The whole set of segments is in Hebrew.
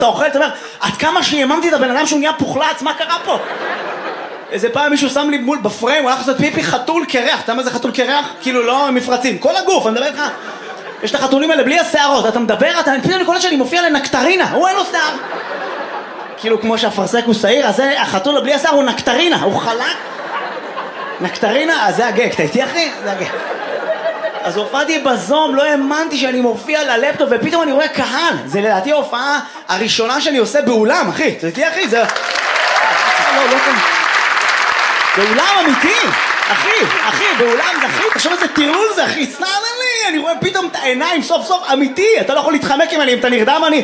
אתה אוכל, אתה אומר, עד כמה שיממתי את הבן אדם שהוא נהיה פוחלץ, מה קרה פה? איזה פעם מישהו שם לי מול בפריים, הוא הלך לעשות פיפי חתול קרח, אתה יודע מה זה חתול קרח? כאילו לא מפרצים, כל הגוף, אני מדבר איתך. יש את החתולים האלה בלי השערות, אתה מדבר, פתאום אני קולט שאני מופיע לנקטרינה, הוא אין לו שיער. כאילו כמו שהפרסק הוא שעיר, אז החתול בלי השיער הוא נקטרינה, הוא חלק. נקטרינה, אז זה הגג, אתה איתי אחי? זה הגג. אז הופעתי בזום, לא האמנתי שאני מופיע ללפטופ, ופתאום אני רואה קהל. זה לדעתי ההופעה הראשונה שאני עושה באולם, אחי. אתה איתי אחי? זה... לא כאן. באולם אמיתי, אחי, באולם זה אחי, תחשוב איזה טירול זה אחי, סנן לי, אני רואה פתאום את העיניים סוף סוף אמיתי, אתה לא יכול להתחמק עם אני, אם אתה נרדם אני,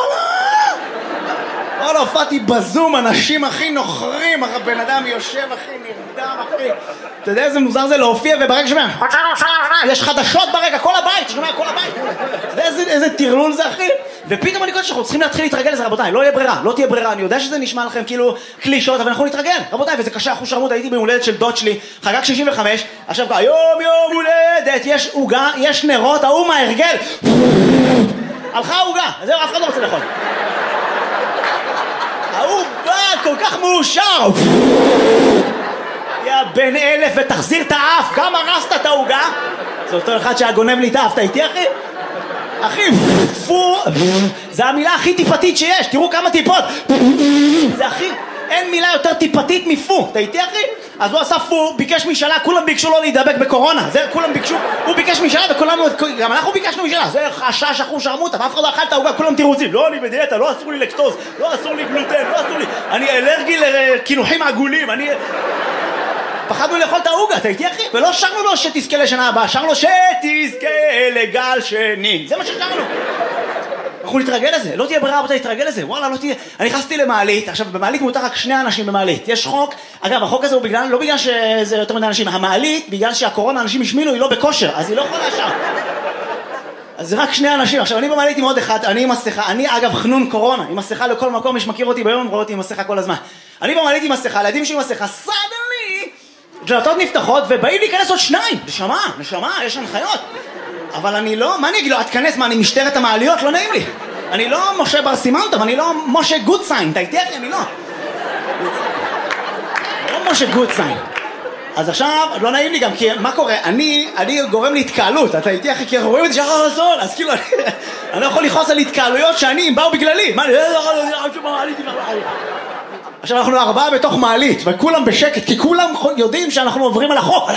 לא, הופעתי בזום, אנשים הכי נוחרים, הבן אדם יושב הכי נרדם אחי, אתה יודע איזה מוזר זה להופיע וברגע שומע, יש חדשות ברגע, כל הבית, שומע כל הבית, אתה יודע איזה טירלול זה אחי, ופתאום אני חושב שאנחנו צריכים להתחיל להתרגל לזה רבותיי, לא תהיה ברירה, אני יודע שזה נשמע לכם כאילו קלישות, אבל אנחנו נתרגל, רבותיי, וזה קשה, אחוז שרמות, הייתי בהולדת של דוד שלי, חגג 65, עכשיו יום הולדת, יש עוגה, יש נרות, ההוא מההרגל, הלכה העוגה, זהו, אף אחד לא רוצה לאכול. ההוא בא כל כך מאושר, יא בן אלף ותחזיר את האף, גם הרסת את העוגה, זה אותו אחד שהגונב לי את האף, אתה איתי אחי? אחי, פו, זה המילה הכי טיפתית שיש, תראו כמה טיפות, זה הכי, אין מילה יותר טיפתית מפו, אתה איתי אחי? אז הוא עשה פו, ביקש משאלה, כולם ביקשו לו להידבק בקורונה, זה כולם ביקשו, הוא ביקש משאלה וכולנו, גם אנחנו ביקשנו משאלה, זה חשש אחוז שרמוטה, ואף אחד לא אכל את העוגה, כולם תירוצים, לא אני בדיאטה, לא אסור לי לקטוז, לא אסור לי גלוטן, לא אסור לי, אני אלרגי לקינוחים עגולים, פחדנו לאכול את העוגה, אתה איתי אחי? ולא שרנו לו שתזכה לשנה הבאה, שרנו לו שתזכה לגל שני, זה מה ששרנו. אנחנו נתרגל לזה, לא תהיה ברירה רבותי, נתרגל לזה, וואלה לא תהיה. אני נכנסתי למעלית, עכשיו במעלית מותר רק 2 אנשים במעלית, יש חוק, אגב החוק הזה הוא בגלל, לא בגלל שזה יותר מדי אנשים, המעלית בגלל שהקורונה אנשים השמינו היא לא בכושר, אז היא לא יכולה שם. אז זה רק 2 אנשים, עכשיו אני במעלית עם עוד אחד, אני עם מסכה, אני אגב חנון קורונה, עם מסכה לכל מקום, מי שמכיר אותי ביום רואה אותי עם מסכה כל הזמן. אני במעלית עם מסכה, לילדים שלי עם מסכה, סדלי, דלתות נפתחות ובאים להיכנס עוד 2, נשמה, יש הנחיות. אבל אני לא, מה אני אגיד לו, את כנס, מה אני משטרת המעליות? לא נעים לי. אני לא משה בר סימנטוב, אני לא משה גודסיין, אתה איתי אחי? אני לא משה גודסיין. אז עכשיו, לא נעים לי גם, כי מה קורה? אני גורם להתקהלות, אתה איתי אחי? כי אנחנו רואים את זה שחר רזון, אז כאילו אני לא יכול לכעוס על התקהלויות שאני, הם באו בגללי. מה, עכשיו אנחנו 4 בתוך מעלית, וכולם בשקט, כי כולם יודעים שאנחנו עוברים על החוק.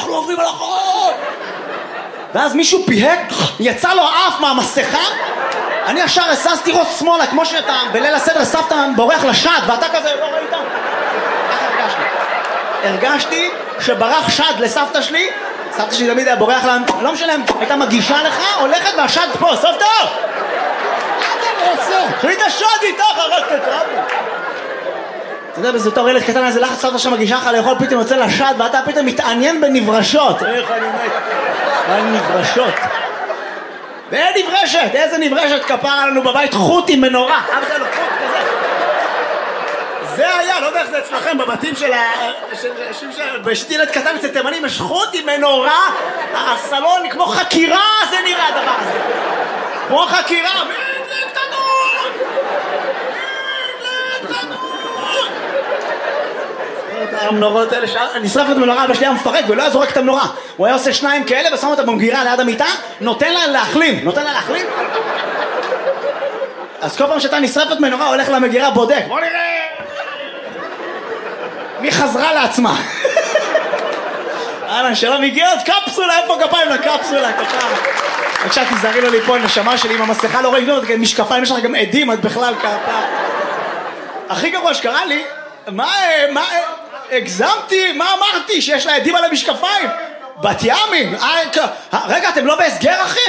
ואז מישהו פיהק, יצא לו אף מהמסכה, אני ישר הססתי ראש שמאלה, כמו שאתה בליל הסדר סבתא בורח לשד, ואתה כזה לא ראית? איך הרגשתי שברח שד לסבתא שלי, סבתא שלי תמיד היה בורח לה, לא משנה, הייתה מגישה לך, הולכת והשד פה, סבתא! קחי את השד איתך, הרגת את רבי. אתה יודע, בזה תור ילד קטן, איזה לחץ סבתא שמגישה לך לאכול, פתאום יוצא לשד, ואתה פתאום מתעניין בנברשות. איך אני מת? על נברשות. ואין נברשת, איזה נברשת כפרה לנו בבית, חוט עם מנורה. אבא לו חוט כזה. זה היה, לא יודע איך זה אצלכם, בבתים של בשתי ילד קטן אצל תימנים, יש חוט עם מנורה, הסלון כמו חקירה, זה נראה הדבר הזה. כמו חקירה, המנורות האלה, נשרפת מנורה, אבא שלי היה מפרק ולא היה זורק את המנורה. הוא היה עושה 2 כאלה ושם אותה במגירה ליד המיטה, נותן לה להחלים. אז כל פעם שאתה נשרפת מנורה, הולך למגירה, בודק. בוא נראה מי חזרה לעצמה. שלום, הגיע עוד קפסולה, איפה כפיים לקפסולה? בבקשה תזהרי לו לי פה נשמה שלי עם המסכה, לא ראינו, משקפיים, יש לך גם עדים, את בכלל כפה. הכי גרוע שקרה לי, מה הגזמתי? מה אמרתי? שיש לה עדים על המשקפיים? בת ימים? רגע, אתם לא בהסגר אחי?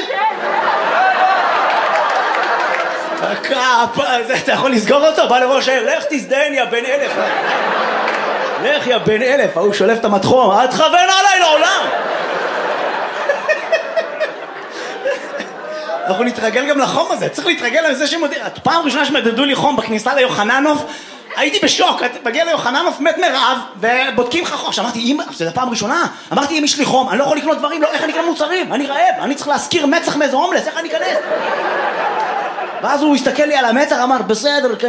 אתה יכול לסגור אותו? בא לראש העיר, לך תזדיין יא בן אלף. לך יא בן אלף, הוא שולף את המתחום, אל תכוון עליי לעולם. אנחנו נתרגל גם לחום הזה, צריך להתרגל לזה שמודיע. פעם ראשונה שמדדו לי חום בכניסה ליוחננוף, הייתי בשוק, מגיע ליוחננוף מת מרעב ובודקים לך חום. אמרתי, זה פעם ראשונה, אמרתי אם יש לי חום, אני לא יכול לקנות דברים, איך אני אקנה מוצרים, אני רעב, אני צריך להזכיר מצח מאיזה הומלס, איך אני אכנס? ואז הוא הסתכל לי על המצח, אמר, בסדר, כן.